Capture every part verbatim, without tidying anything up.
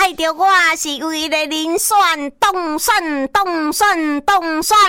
爱着我是为了人选当选当选当选。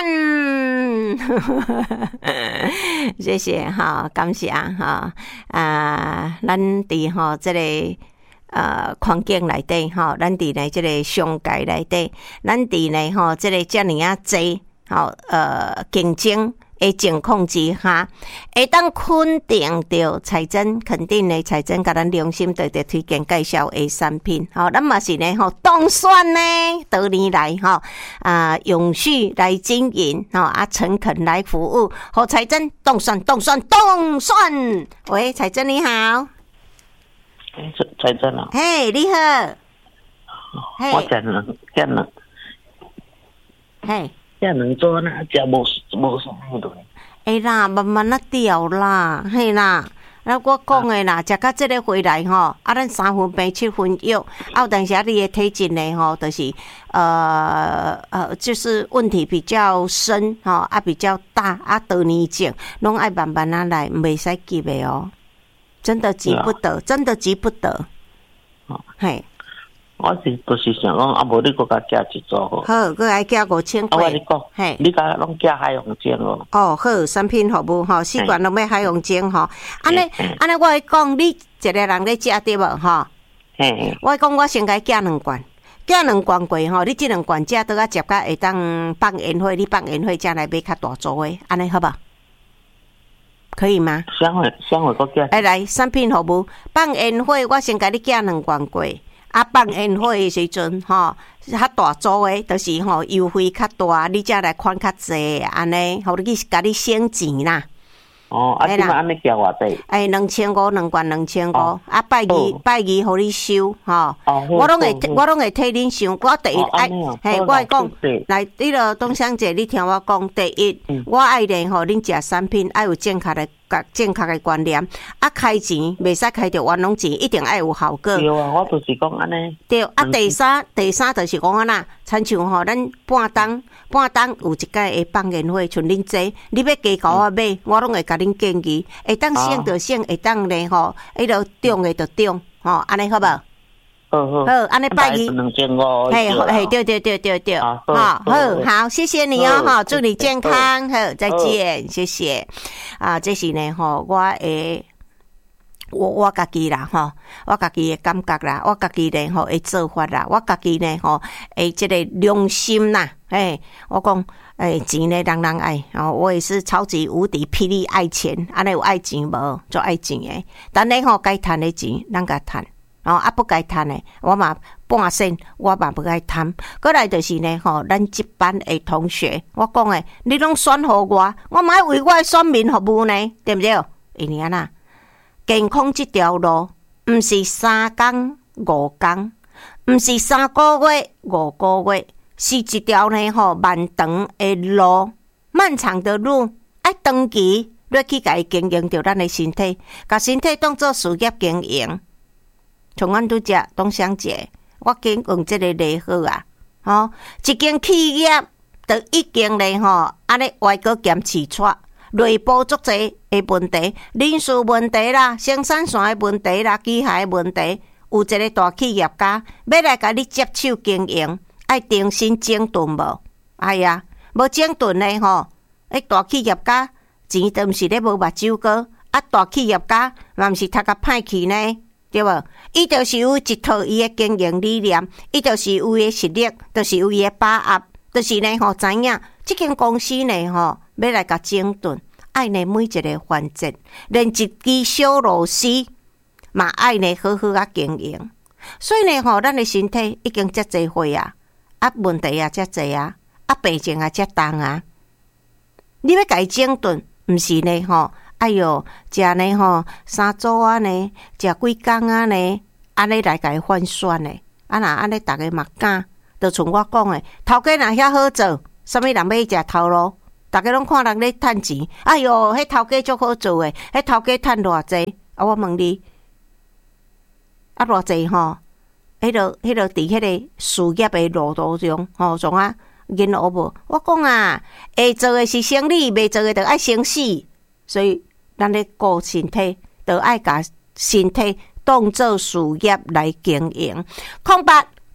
谢谢哈，感谢哈啊，咱伫吼这个呃环境内底吼，咱伫咧这个商界内底，咱伫咧吼这个遮尔啊济吼呃竞争的情况之下，会当肯定着财政，肯定的财政甲咱良心对着推荐介绍的产品，吼，咱嘛是呢吼当选呢，多年来吼啊永续来经营，吼啊诚恳来服务，和财政当选当选当选。喂，财政你好。 哎，财政啊。 嘿，你好。 我食两食两。 嘿。 食两做那食无无啥物落。 会啦，慢慢啊调啦，嘿啦。那我讲的啦，食到这个回来吼，啊，咱三分病七分药，啊，有当时啊，你的体质呢吼，就是呃呃，就是问题比较深吼，啊，比较大啊，多年症，拢爱慢慢啊来，袂使急的哦，真的急不得，真的急不得。嘿。 我是就是想讲，啊，无你搁甲加一组好。 好，佮爱加五千块。 啊，我你讲，嘿，你甲拢加海洋精哦。 哦，好，产品服务吼，四罐拢要海洋精吼。安尼，安尼，我会讲，你一个人咧食对无吼？嘿，我讲，我先甲加两罐，加两罐过吼，你即两罐食倒啊接甲会当放烟火，你放烟火才来买较大组的，安尼好无？可以吗？ 啥货？啥货？搁加？ 来来，产品服务，放烟火，我先甲你加两罐过。啊，放烟火的时阵，吼，较大组的，就是吼优惠较大，你才来款较济，安尼，互你甲你省钱啦。 哦，啊，即摆安尼加偌济？哎， 两千五，两罐两千五，啊，拜二拜二，互你收，吼。哦，我拢会，我拢会替恁想，我第一爱，嘿，我会讲，来，迄个董小姐，你听我讲，第一，我爱咧吼，恁食产品爱有正确的。正确的观念，啊，开钱袂使开着冤枉钱，一定爱有效果。 对啊，我就是讲安尼。 对，啊，第三，第三就是讲安那，亲像吼，咱半冬，半冬有一届会放烟火，像恁这，你要加甲我买，我拢会甲恁建议，会当省就省，会当咧吼，迄落中的就中，吼，安尼好无？ 好好， 好，安尼拜二两千五， 嘿，嘿，对对对对对，好，好，好，谢谢你哦，哈，祝你健康，好，再见，谢谢。啊，这是呢，吼，我诶，我我家己啦，吼，我家己诶感觉啦，我家己呢，吼，诶做法啦，我家己呢，吼，诶，这个良心啦，诶，我讲，诶，钱呢，人人爱，哦，我也是超级无敌霹雳爱钱，安尼有爱钱无？做爱钱诶，但呢，吼，该赚诶钱，咱甲赚。哦，啊不该贪的，我嘛半仙，我嘛不该贪。过来就是呢，吼，咱这班的同学，我讲诶，你拢选互我，我嘛要为我的选民服务呢，对不对？因为安那健康这条路，毋是三工五工，毋是三个月五个月，是一条呢吼漫长的路，漫长的路，爱长期落去家经营着咱的身体，甲身体当作事业经营。像阮拄只董小姐，我经用这个例好啊，吼、哦，一间企业就已经咧吼，安尼外国兼试错，内部足侪的问题，人事问题啦，生产线的问题啦，机械的问题，有一个大企业家要来甲你接手经营，爱重新整顿无？哎呀，无整顿咧吼，迄大企业家钱都毋是咧无目睭哥，啊大企业家嘛毋是读甲歹去呢？对无？伊就是有一套伊诶经营理念，伊就是有伊诶实力，就是有伊诶把握，就是呢吼知影，即间公司呢吼要来甲整顿，爱呢每一个环节，连一支小螺丝嘛爱呢好好啊经营。所以呢吼，咱诶身体已经遮侪岁啊，啊问题啊遮侪啊，啊病症啊遮重啊，你要甲伊整顿，毋是呢吼。哎哟，食呢吼，三组啊呢，食几工啊呢，安尼来甲伊换算呢，啊若安尼逐个嘛敢，就像我讲诶，头家若遐好做，啥物人要食头路？逐个拢看人咧趁钱，哎哟，迄头家足好做诶，迄头家趁偌济？啊，我问你，啊偌济吼？迄落迄落伫迄个事业诶路途中，吼，像啊，银学无？我讲啊，会做诶是生理，袂做诶着爱生死，所以。咱咧顾身体，就爱甲身体当做事业来经营。空八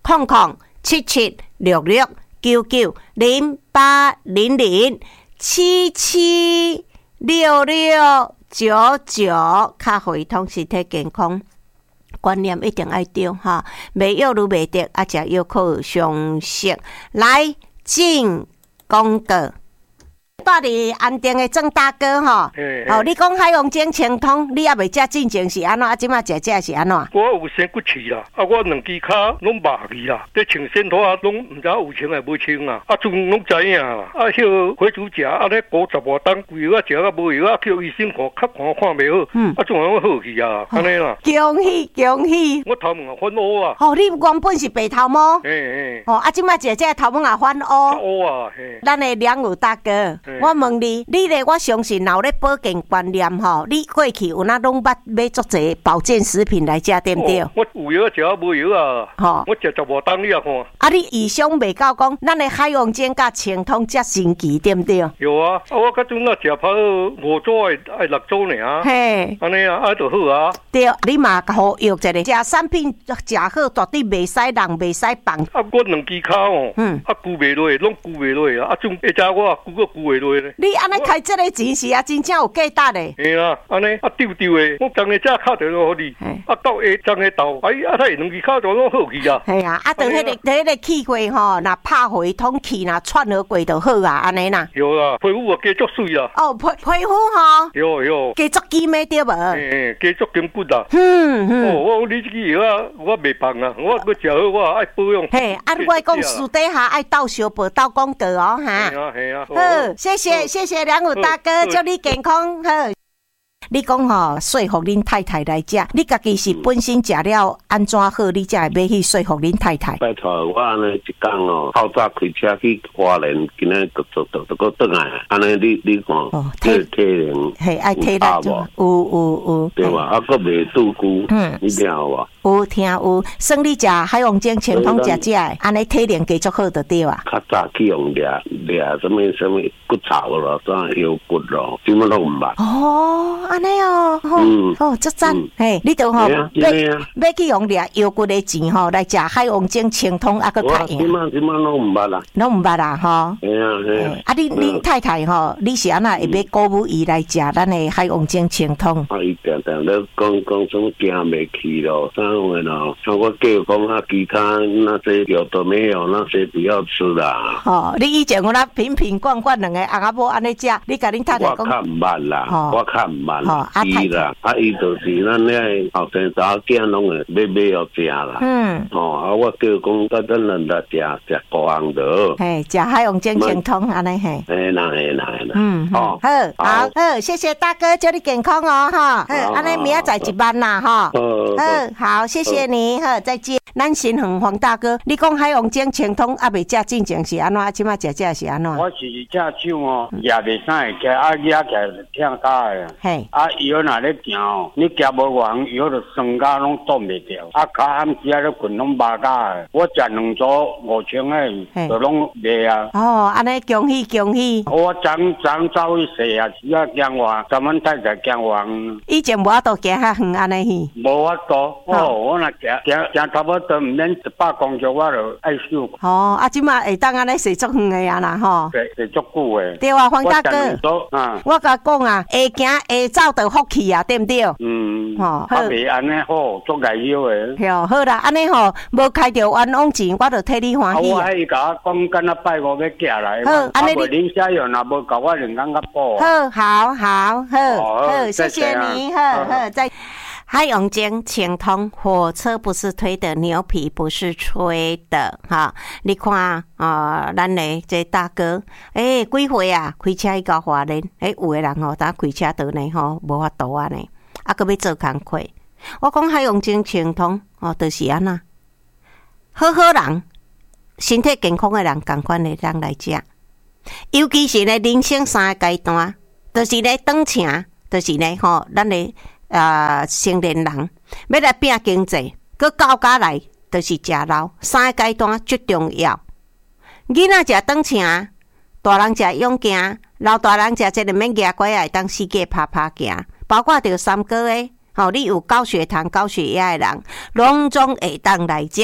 空空七七六六九九零八零零七七六六九九，较互伊通身体健康。观念一定要对哈，袂药愈袂得，啊，食药靠常识。来进广告。住伫安定的郑大哥吼，哦，你讲海洋精清通，你也未食进前是安怎？啊，即马食食是安怎？ 我有生骨刺啦，啊，我两支骹拢麻去啦，咧穿线拖啊，拢毋知有穿还无穿啊，啊，阵拢知影啦，啊，迄回主食啊，咧补十外当贵药啊，食啊无药啊，叫医生看，较看看袂好，嗯，啊，种样好去啊，安尼啦。 恭喜恭喜！ 我头毛也翻乌啊。 哦，你原本是白头毛。 嘿嘿。 哦，啊，即马食食头毛也翻乌。 乌啊，嘿。 咱的梁武大哥，我问你。你咧，我相信有咧保健观念吼，你过去有哪拢捌买足侪保健食品来食，对不对？ 哦、我有药食啊，无药啊。吼，我食十外当你啊看。 啊，你意想未到讲，咱的海洋精甲清通遮神奇，对不对？ 有啊，啊，我较阵啊食跑五组诶，爱六组尔。嘿，安尼啊，啊就好啊。 对，你嘛好约一个，食产品食好，绝对袂使人，袂使放。 啊，我两支骹哦，嗯，啊，顾袂落，拢顾袂落啊，啊，种下早我顾个顾袂落咧。 你安尼？开这个钱是啊，真正有价值的。 是啦，安尼啊丢丢的，我昨日早敲着落互你，啊到下昨日到，哎啊，他两支敲着拢好去啊。 系啊，啊等迄个等迄个气过吼，若拍回通气，若串好过就好啊，安尼啦。 有啦，皮肤啊加足水啦。 哦，皮皮肤吼。 有有。 加足肌美对无？ 嘿，加足筋骨啦。 嗯嗯。 哦，我你这个药啊，我袂放啊，我佮食好，我爱保养。 嘿，按我讲私底下爱斗小报斗广告哦，哈。 系啊系啊。 好，谢谢谢谢梁武大哥。祝你健康好。你讲吼，说服恁太太来食，你家己是本身食了安怎好，你才会要去说服恁太太。 拜托，我安尼一讲哦，透早开车去花莲，今日就就就就个转来，安尼你你看，体体能系爱体能有有有， 对吧？啊，个袂拄久，嗯，你听有无？ 有听有，算你食海洋精清通食食的，安尼体能继续好就对啊。 较早去用掠掠什么什么骨头咯，怎腰骨咯，什么拢唔捌。 哦，安尼哦，嗯，哦，足赞，嘿，你都吼要要去用掠腰骨的钱吼来食海洋精清通，啊个较用。我嘛什么拢唔捌啦， 拢唔捌啦，吼。 系啊系啊。 啊，你你太太吼，你是安那会要鼓舞伊来食咱的海洋精清通？ 啊，伊定定咧讲讲什么惊袂去咯，啥话咯？像我叫讲啊，其他那些有的没有，那些不要吃啦。 哦，你以前我那瓶瓶罐罐两个阿阿婆安尼食，你甲恁太太讲。 我较唔捌啦，我较唔捌。伊啦，啊，伊就是咱咧后生查某囝拢会买买要食啦。嗯。哦，啊，我叫讲，甲咱人来食食高昂的。 嘿，食海洋精清通安尼嘿。 嘿，那嘿那嘿那。 嗯，好，好，好，好，谢谢大哥，祝你健康哦，哈。好，安尼明仔载一班啦，哈。好，好，谢谢你，好，再见。咱新恒黄大哥，你讲海洋精清通啊，未食进前是安怎？即马食食是安怎？ 我是只手哦，抓袂啥会起，啊抓起来痛脚的。嘿。啊，药若咧行哦，你夹无完，药就酸脚拢挡袂掉。啊，脚暗时啊咧困拢麻脚的。我食两组五千个，就拢袂啊。 哦，安尼恭喜恭喜！ 我昨昨走去洗啊，只啊姜黄，咱们太太姜黄。 以前无法度行较远安尼去。 无法度，哦，我若行行行差不多毋免一百公尺，我就爱手。 哦，啊，即马会当安尼洗足远的啊啦吼。 洗洗足久诶。 对啊，黄大哥，啊，我甲讲啊，会行会走就福气啊，对毋对？ 嗯，吼，啊，袂安尼好，足介腰诶。 哟，好啦，安尼吼，无开着冤枉钱，我就替你欢喜。 我迄甲我讲，敢若拜五要寄来。好，安尼你恁家用若无甲我两工甲补。 好，好，好，好，好，谢谢你，好好再。海洋精清通，火车不是推的，牛皮不是吹的，哈！你看啊、呃，咱嘞这大哥，诶、欸，几岁啊？开车去到华联，诶、欸，有的人吼，当开车倒呢吼，无法度啊呢，啊，搁要做工课。我讲海洋精清通，哦，就是安那，好好人，身体健康的人，共款的人来食，尤其是咧人生三个阶段，就是咧长程，就是咧吼，咱咧。啊、呃，成年人要来拼经济，佮到家来就是食老，三个阶段最重要。囡仔食长程，大人食勇行，老大人食这个免牙拐会当四界拍拍行，包括着三个月，吼、哦，你有高血糖、高血压的人，拢总会当来食。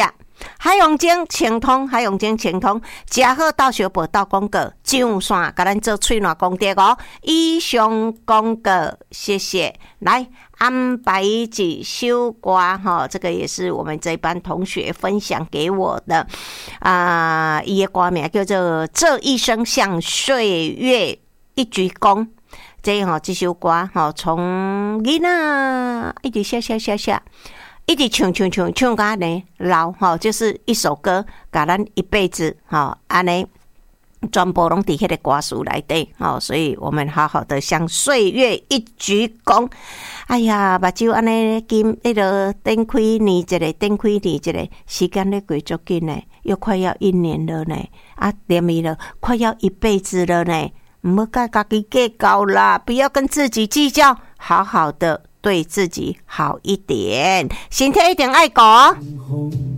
海洋精清通，海洋精清通，加好到小报道广告，上线甲咱做喙暖功德哦。以上广告，谢谢。来安排几首歌哈，这个也是我们这班同学分享给我的啊，伊的歌名叫做《这一生像岁月一鞠躬》。这吼这首歌吼，从囡仔一直写写写写。一直唱唱唱唱到呢老吼，就是一首歌，甲咱一辈子吼安尼，全部拢伫迄个歌词内底吼，所以我们好好的向岁月一鞠躬。哎呀，目睭安尼金迄个展开年一个，展开年一个，时间咧过足紧呢，又快要一年了呢，啊，连咪了，快要一辈子了呢，唔好甲家己计较啦，不要跟自己计较，好好的。对自己好一点，心态一点爱国。